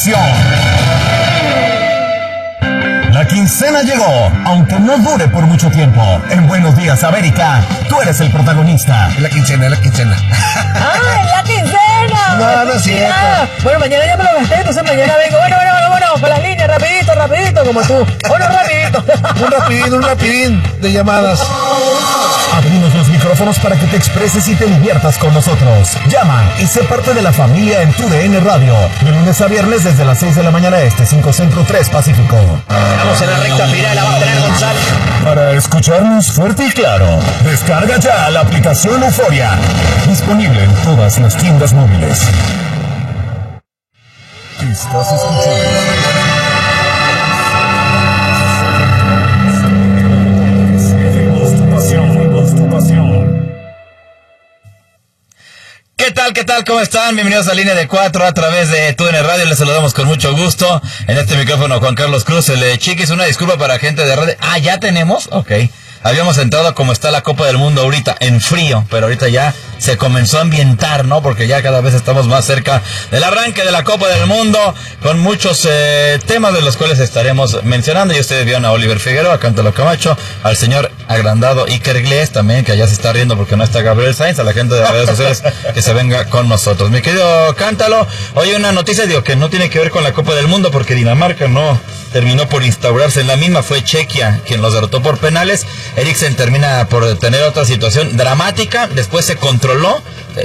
pasión. La quincena llegó, aunque no dure por mucho tiempo. En Buenos Días, América, tú eres el protagonista. La quincena. ¡Ah, es la quincena! No es cierto. Bueno, mañana ya me lo gasté, entonces mañana vengo. Bueno, por las líneas, rapidito, como tú. Bueno, rapidito. Un rapidín de llamadas. Abrimos los micrófonos para que te expreses y te diviertas con nosotros. Llama y sé parte de la familia en tu DN Radio. De lunes a viernes desde las 6 de la mañana este, 5 Centro, 3 Pacífico. Estamos en la recta final, la va a tener González. Para escucharnos fuerte y claro, descarga ya la aplicación Euforia. Disponible en todas las tiendas móviles. Estás escuchando. ¿Qué tal? ¿Cómo están? Bienvenidos a Línea de 4 a través de TUDN Radio. Les saludamos con mucho gusto. En este micrófono Juan Carlos Cruz, el Chiquis. Una disculpa para gente de radio. Ah, ¿ya tenemos? Ok. Habíamos entrado como está la Copa del Mundo ahorita, en frío, pero ahorita ya se comenzó a ambientar, ¿no? Porque ya cada vez estamos más cerca del arranque de la Copa del Mundo, con muchos temas de los cuales estaremos mencionando. Y ustedes vieron a Oliver Figueroa, a Cántalo Camacho, al señor agrandado Iker Glies también, que allá se está riendo porque no está Gabriel Sainz, a la gente de las redes sociales que se venga con nosotros. Mi querido Cántalo, hoy una noticia, digo, que no tiene que ver con la Copa del Mundo, porque Dinamarca no terminó por instaurarse en la misma, fue Chequia quien los derrotó por penales. Eriksen termina por tener otra situación dramática, después se controló,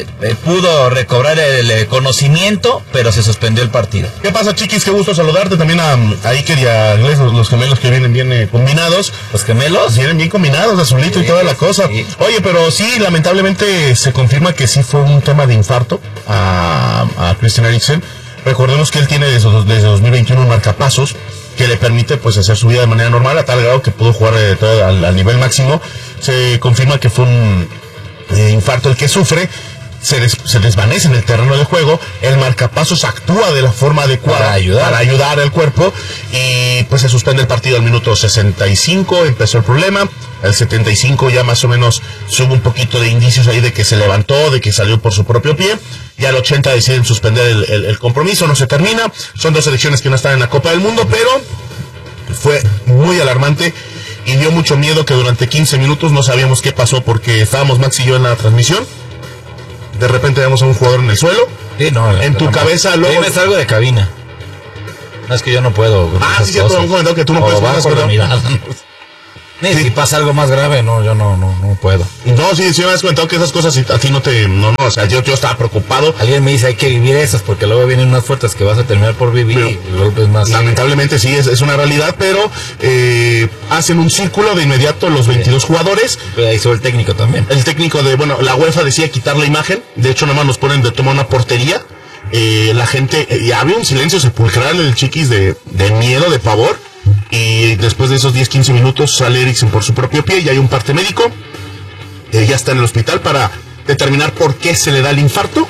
pudo recobrar el conocimiento, pero se suspendió el partido. ¿Qué pasa, Chiquis? Qué gusto saludarte, también a Iker y a Glies, los gemelos que vienen bien combinados. ¿Los gemelos? Vienen bien combinados, azulito y toda la cosa. Sí. Oye, pero sí, lamentablemente se confirma que sí fue un tema de infarto a Christian Eriksen. Recordemos que él tiene desde 2021 un marcapasos que le permite pues hacer su vida de manera normal, a tal grado que pudo jugar todo al nivel máximo. Se confirma que fue un infarto el que sufre. Se desvanece en el terreno de juego, el marcapasos actúa de la forma adecuada para ayudar al cuerpo, y pues se suspende el partido al minuto 65, empezó el problema. Al 75 ya más o menos hubo un poquito de indicios ahí de que se levantó, de que salió por su propio pie, y al 80 deciden suspender el compromiso, no se termina. Son dos selecciones que no están en la Copa del Mundo, pero fue muy alarmante y dio mucho miedo que durante 15 minutos no sabíamos qué pasó, porque estábamos Max y yo en la transmisión. De repente vemos a un jugador en el suelo. Sí, no, en tu cabeza, luego. Yo me salgo de cabina. No, es que yo no puedo. Sí, ya todo un comentario que tú no puedes. Si pasa algo más grave, no, yo no puedo. No, sí me has comentado que esas cosas a ti no te... No, o sea, yo estaba preocupado. Alguien me dice, hay que vivir esas, porque luego vienen unas fuertes que vas a terminar por vivir, pero, y luego es más... Lamentablemente sí, es una realidad, pero hacen un círculo de inmediato los 22 jugadores. Pero ahí hizo el técnico también. El técnico la UEFA decía quitar la imagen. De hecho, nada más nos ponen de tomar una portería. La gente... y había un silencio sepulcral, el Chiquis, de miedo, de pavor. Y después de esos 10-15 minutos sale Eriksen por su propio pie, y hay un parte médico, ya está en el hospital para determinar por qué se le da el infarto,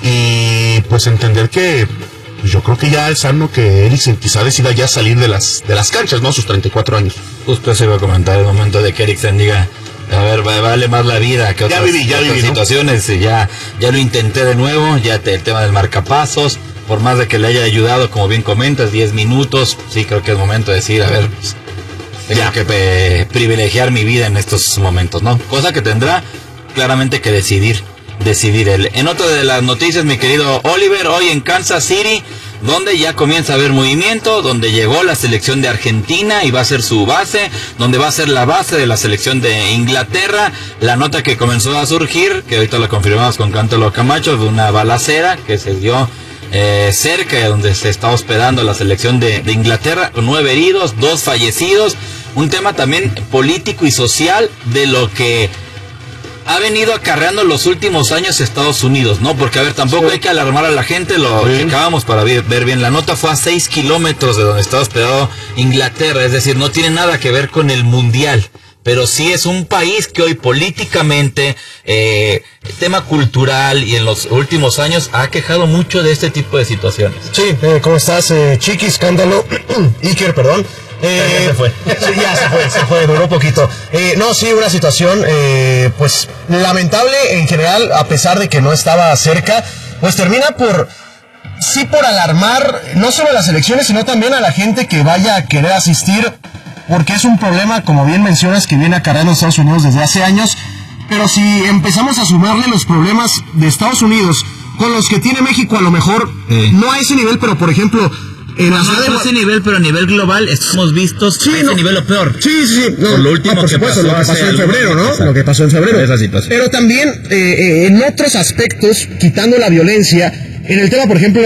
y pues entender que pues yo creo que ya es sano que Eriksen quizá decida ya salir de las canchas, ¿no? A sus 34 años. Justo se iba a comentar el momento de que Eriksen diga, a ver, vale más la vida que otras situaciones, ¿no? Ya lo intenté de nuevo, el tema del marcapasos. Por más de que le haya ayudado, como bien comentas, 10 minutos, sí creo que es momento de decir, a ver, pues, tengo que privilegiar mi vida en estos momentos, ¿no? Cosa que tendrá claramente que decidir él. En otra de las noticias, mi querido Oliver, hoy en Kansas City, donde ya comienza a haber movimiento, donde llegó la selección de Argentina y va a ser su base, donde va a ser la base de la selección de Inglaterra. La nota que comenzó a surgir, que ahorita la confirmamos con Cántalo Camacho, de una balacera que se dio cerca de donde se está hospedando la selección de Inglaterra, con 9 heridos, 2 fallecidos. Un tema también político y social de lo que ha venido acarreando en los últimos años Estados Unidos, ¿no? Porque, a ver, tampoco hay que alarmar a la gente, lo checábamos para ver bien. La nota fue a 6 kilómetros de donde está hospedado Inglaterra, es decir, no tiene nada que ver con el Mundial. Pero sí es un país que hoy políticamente, el tema cultural y en los últimos años ha quejado mucho de este tipo de situaciones. Sí, ¿cómo estás, Chiquis, Cándalo, Iker, perdón? Ya se fue. Sí, ya se fue, duró poquito. No, sí, una situación, pues, lamentable en general, a pesar de que no estaba cerca, pues termina por sí por alarmar no solo a las elecciones, sino también a la gente que vaya a querer asistir, porque es un problema, como bien mencionas, que viene acarreando Estados Unidos desde hace años. Pero si empezamos a sumarle los problemas de Estados Unidos con los que tiene México, a lo mejor no a ese nivel, pero por ejemplo en la ciudad de ese nivel, pero a nivel global estamos vistos a ese nivel o peor. Sí. No, por lo último por supuesto, lo que pasó en febrero, ¿no? Exacto. Lo que pasó en febrero. Esa situación. Pero también en otros aspectos, quitando la violencia, en el tema, por ejemplo,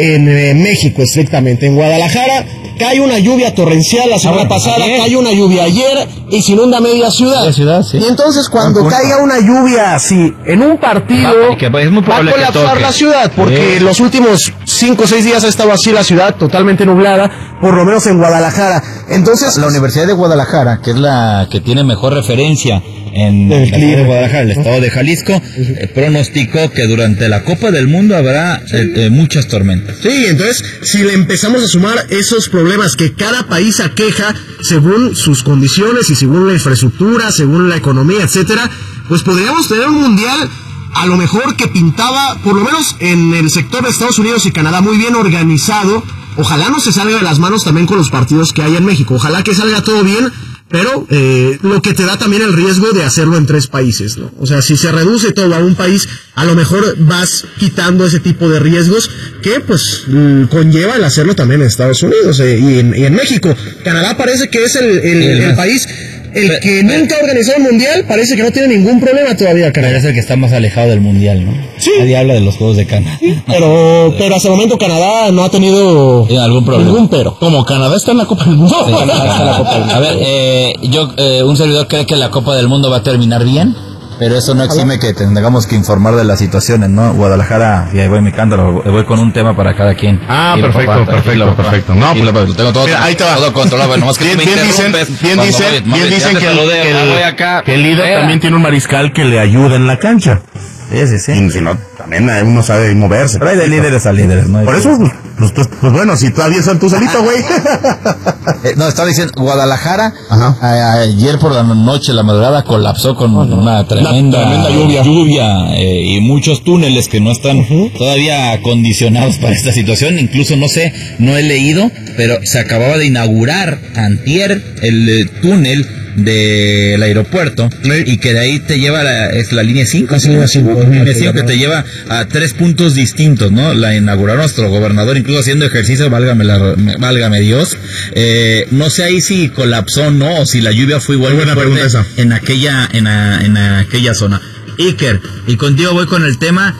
en México estrictamente, en Guadalajara, cae una lluvia torrencial la semana pasada, cae una lluvia ayer y se inunda media ciudad. Sí. Y entonces cuando caiga una lluvia así en un partido, es muy va a colapsar la ciudad, porque los últimos 5 o 6 días ha estado así la ciudad, totalmente nublada, por lo menos en Guadalajara. Entonces, la Universidad de Guadalajara, que es la que tiene mejor referencia en el clima de Guadalajara, el estado de Jalisco, pronosticó que durante la Copa del Mundo habrá muchas tormentas. Sí, entonces, si le empezamos a sumar esos problemas que cada país aqueja según sus condiciones y según la infraestructura, según la economía, etcétera, pues podríamos tener un mundial a lo mejor que pintaba, por lo menos en el sector de Estados Unidos y Canadá, muy bien organizado. Ojalá no se salga de las manos también con los partidos que hay en México. Ojalá que salga todo bien, pero lo que te da también el riesgo de hacerlo en 3 países, ¿no? O sea, si se reduce todo a un país, a lo mejor vas quitando ese tipo de riesgos que pues conlleva el hacerlo también en Estados Unidos y en México. Canadá parece que es el país que nunca ha organizado un mundial, parece que no tiene ningún problema todavía, Canadá. Pero es el que está más alejado del mundial, ¿no? Sí. Nadie habla de los Juegos de Canadá. Sí, pero hasta el momento Canadá no ha tenido algún problema. Ningún pero. Como Canadá está en la Copa del Mundo. Sí, Canadá está en la Copa del Mundo. A ver, un servidor cree que la Copa del Mundo va a terminar bien, pero eso no exime que tengamos que informar de las situaciones, ¿no? Guadalajara, y ahí voy mi cántaro, voy con un tema para cada quien. Perfecto. No, pues lo tengo todo. Mira, ahí te va. Todo controlado, nomás que bien dicen que el líder también tiene un mariscal que le ayuda en la cancha. Sí. Y si no, también uno sabe moverse. Pero hay de líderes a líderes, ¿no? Por eso, pues bueno, si todavía son tú solito, güey. No, estaba diciendo, Guadalajara, ayer por la noche, la madrugada, colapsó con una tremenda lluvia y muchos túneles que no están todavía acondicionados para esta situación. Incluso, no he leído, pero se acababa de inaugurar antier el túnel del aeropuerto y que de ahí te lleva es la línea 5 que te lleva a 3 puntos distintos, ¿no? La inauguraron nuestro gobernador incluso haciendo ejercicio, válgame Dios. No sé ahí si colapsó o no, o si la lluvia fue igual de fuerte en aquella zona. Iker, y contigo voy con el tema